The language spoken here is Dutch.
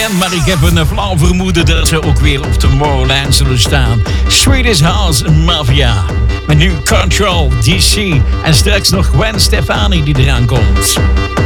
bekend, maar ik heb een flauw vermoeden dat ze ook weer op Tomorrowland zullen staan. Swedish House Mafia. Met nu Control, DC en straks nog Gwen Stefani die eraan komt.